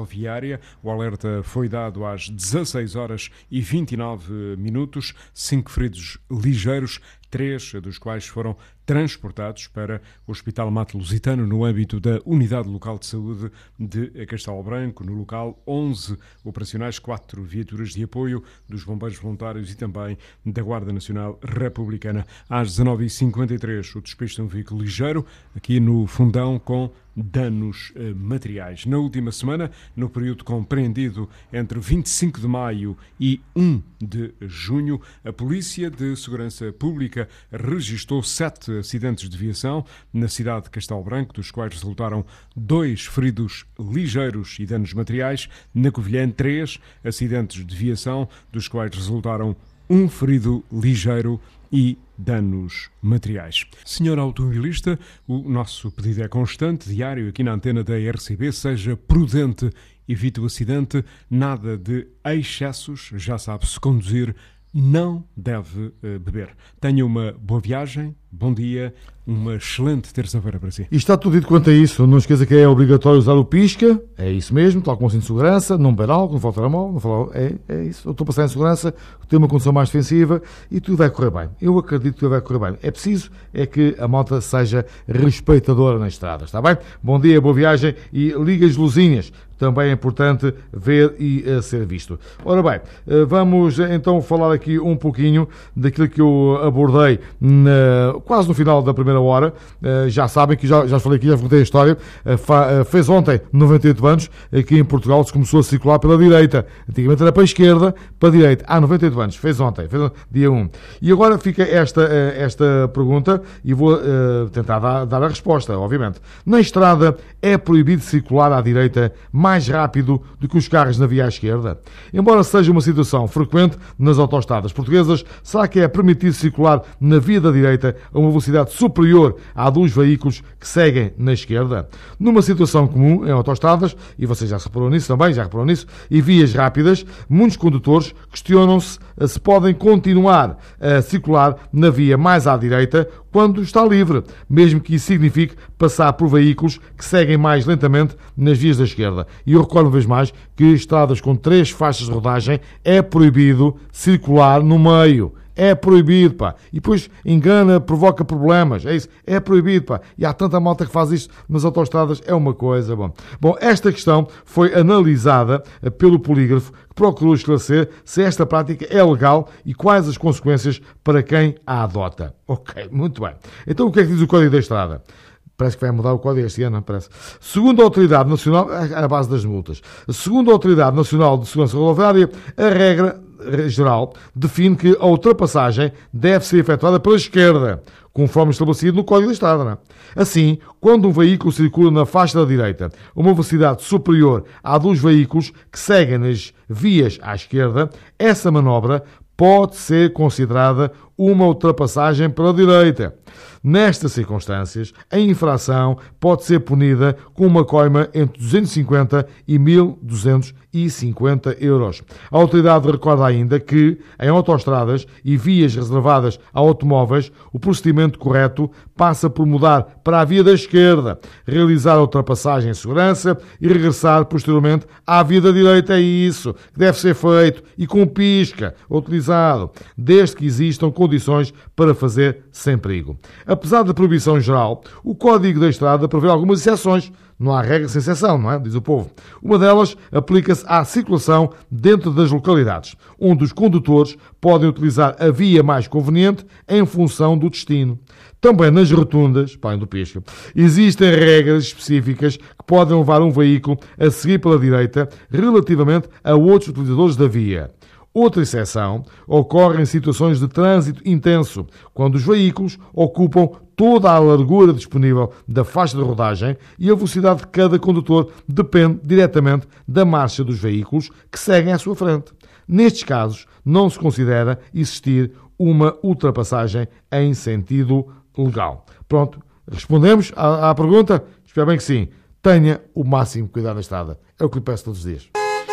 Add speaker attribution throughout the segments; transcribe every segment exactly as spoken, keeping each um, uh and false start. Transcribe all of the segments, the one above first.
Speaker 1: rodoviária. O alerta foi dado às dezasseis horas e vinte e nove minutos. Cinco feridos ligeiros, três dos quais foram transportados para o Hospital Mater Lusitano no âmbito da Unidade Local de Saúde de Castelo Branco. No local, onze operacionais, quatro viaturas de apoio dos bombeiros voluntários e também da Guarda Nacional Republicana. Às dezanove e cinquenta e três, o despejo de um veículo ligeiro aqui no Fundão com danos eh, materiais. Na última semana, no período compreendido entre vinte e cinco de maio e primeiro de junho, a Polícia de Segurança Pública registrou sete acidentes de viação na cidade de Castelo Branco, dos quais resultaram dois feridos ligeiros e danos materiais. Na Covilhã, três acidentes de viação, dos quais resultaram um ferido ligeiro e danos materiais. Senhor automobilista, o nosso pedido é constante, diário, aqui na antena da R C B. Seja prudente, evite o acidente, nada de excessos, já sabe, se conduzir não deve uh, beber. Tenha uma boa viagem, bom dia, uma excelente terça-feira para si.
Speaker 2: E está tudo dito quanto a isso. Não esqueça que é obrigatório usar o pisca, é isso mesmo, tal como o cinto de segurança, não beber álcool, não faltar a mão, não falar, é, é isso. Eu estou a passar em segurança, ter uma condução mais defensiva e tudo vai correr bem. Eu acredito que tudo vai correr bem. É preciso é que a malta seja respeitadora nas estradas, está bem? Bom dia, boa viagem e liga as luzinhas. Também é importante ver e uh, ser visto. Ora bem, uh, vamos então falar aqui um pouquinho daquilo que eu abordei na, quase no final da primeira hora. Uh, já sabem que já, já falei aqui, já contei a história. Uh, fa, uh, fez ontem noventa e oito anos, aqui em Portugal se começou a circular pela direita. Antigamente era para a esquerda, para a direita. Ah, noventa e oito anos, fez ontem, fez dia um. E agora fica esta, uh, esta pergunta e vou uh, tentar dar, dar a resposta, obviamente. Na estrada é proibido circular à direita mais rápido do que os carros na via à esquerda? Embora seja uma situação frequente nas autoestradas portuguesas, será que é permitido circular na via da direita a uma velocidade superior à dos veículos que seguem na esquerda? Numa situação comum em autoestradas, e vocês já se reparou nisso também, já reparou nisso, e vias rápidas, muitos condutores questionam-se se podem continuar a circular na via mais à direita quando está livre, mesmo que isso signifique passar por veículos que seguem mais lentamente nas vias da esquerda. E eu recordo uma vez mais que estradas com três faixas de rodagem é proibido circular no meio. É proibido, pá. E depois engana, provoca problemas. É isso. É proibido, pá. E há tanta malta que faz isto nas autoestradas. É uma coisa, bom. Bom, esta questão foi analisada pelo polígrafo, que procurou esclarecer se esta prática é legal e quais as consequências para quem a adota. Ok, muito bem. Então o que é que diz o Código da Estrada? Parece que vai mudar o código este ano, não parece? Segundo a Autoridade Nacional, à base das multas, segundo a Autoridade Nacional de Segurança Rodoviária, a regra geral define que a ultrapassagem deve ser efetuada pela esquerda, conforme estabelecido no Código da Estrada. Não é? Assim, quando um veículo circula na faixa da direita a uma velocidade superior à dos veículos que seguem nas vias à esquerda, essa manobra pode ser considerada uma ultrapassagem pela direita. Nestas circunstâncias, a infração pode ser punida com uma coima entre duzentos e cinquenta e mil duzentos e cinquenta euros. A autoridade recorda ainda que, em autoestradas e vias reservadas a automóveis, o procedimento correto passa por mudar para a via da esquerda, realizar a ultrapassagem em segurança e regressar posteriormente à via da direita. É isso que deve ser feito e com pisca utilizado, desde que existam condições para fazer sem perigo. Apesar da proibição geral, o Código da Estrada prevê algumas exceções. Não há regra sem exceção, não é? Diz o povo. Uma delas aplica-se à circulação dentro das localidades, onde os condutores podem utilizar a via mais conveniente em função do destino. Também nas rotundas, para além do pisca, existem regras específicas que podem levar um veículo a seguir pela direita relativamente a outros utilizadores da via. Outra exceção ocorre em situações de trânsito intenso, quando os veículos ocupam toda a largura disponível da faixa de rodagem e a velocidade de cada condutor depende diretamente da marcha dos veículos que seguem à sua frente. Nestes casos, não se considera existir uma ultrapassagem em sentido legal. Pronto, respondemos à, à pergunta? Espero bem que sim. Tenha o máximo cuidado na estrada. É o que lhe peço todos os dias.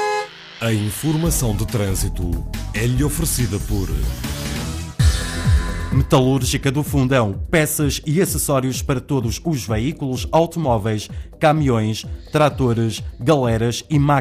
Speaker 3: A informação de trânsito é-lhe oferecida por Metalúrgica do Fundão, peças e acessórios para todos os veículos, automóveis, caminhões, tratores, galeras e máquinas.